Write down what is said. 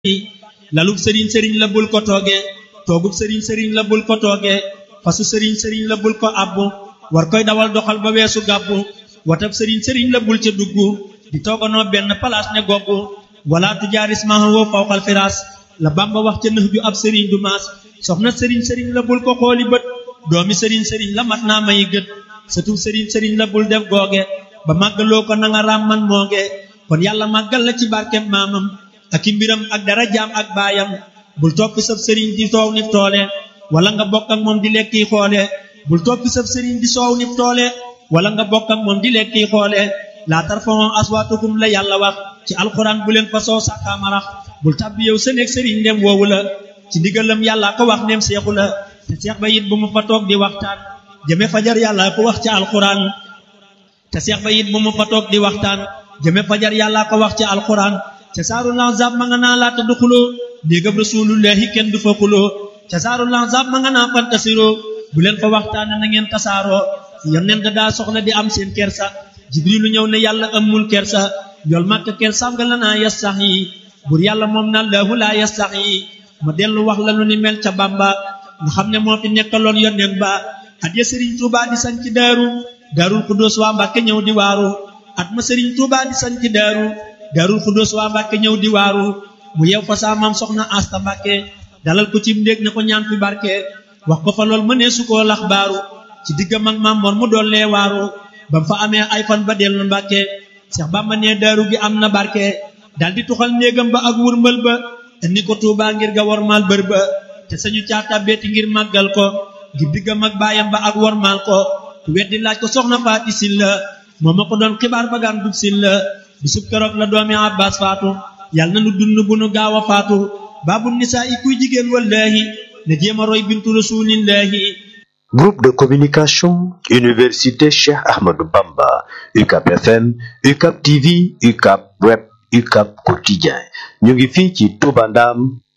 lalub sëriñ la bul ko tooge toogub sëriñ la bul ko tooge fasu sëriñ la bul ko abbu war koy dawal doxal ba weesu gàbbu watab sëriñ la bul ca duggu di tooganoo benn palaas ne goggu wala tujaaris mahawo fawqal firaas la Bamba wax ca nëx ju ab sëriñ du maas soxna sëriñ la bul ko xooli bët doomi sëriñ la mat naa may gët satub sëriñ la bul def googe ba màggaloo ko nanga raam man mooge kon yàlla màggal la ci barkem maamam ak i mbiram ak dara jaam ak baayam bul toppi sab sëriñ di soow nif toole wala nga bokk ak moom di lekki xoole bul toppi sab sëriñ di soow nif toole wala nga bokk ak moom di lekki xoole laa tarfa'u aswaatakum la yàlla wax ci alxuraan bu leen fa soo sàkkaamarax bul tàbbi yow sa néeg sëriñ ndem woowu la ci ndigalam yàlla ko wax ndem seexu la te seex ba it bu mu fa toog di waxtaan jëme fajar yàlla ko wax ci alxuraan te seex ba it bu mu fa toog di waxtaan jëme fajar yàlla ko wax ci alxuraan ca saaru lanzab ma nga naa laata du xuloo néegam rasulullahi kenn du fa xuloo ca saaru lanzab ma nga naa fantasiroo bu leen fa waxtaane na ngeen tasaaroo yonent daa soxla di am seen kersa jibrilu ñëw ne yàlla amul kersa yool màkk kersaam nga la naa yastax yi bur yàlla moom na lahu laa yastax yi ma dellu wax la lu ni mel ca Bamba nga xam ne moo fi nekkaloon yonent ba at ya sëriñ Tuuba di sañ ci daarul xudóos waa Mbàkke ñëw di waaru at ma sëriñ Tuuba di sañ ci daarul xudóos waa Mbàkke ñëw di waaru mu yew fa saa maam soxna Asta Mbàkke dalal ko ci ndéeg ne ko ñaan fi barke wax ko fa lool mënee su koo lax baaru ci diggam ak maam Mor mu dollee waaru bam fa amee ay fan ba dellu Mbàkke Seex Bamba ne daaru gi am na barke daldi tuxal néegam ba ak wurmbal ba indi ko Tuuba ngir ga wormaal bër ba te sañu caata beeti ngir màggal ko ngir diggam ak baayam ba ak wormaal ko ku weddi laaj ko soxna Faati Silla moo ma ko doon xibaar bagaan dub Silla bisub keroog la doomi Abbas faatu yàlla na nu dund bu nu gaaw a faatu baabu nisaa i kuy jigéen wallaahi na jéema roy bintu rasulillahi. Groupe de communication Université Cheikh Ahmadou Bamba UCAP FM UCAP TV UCAP Web UCAP Quotidien ñu ngi fii ci Touba Ndam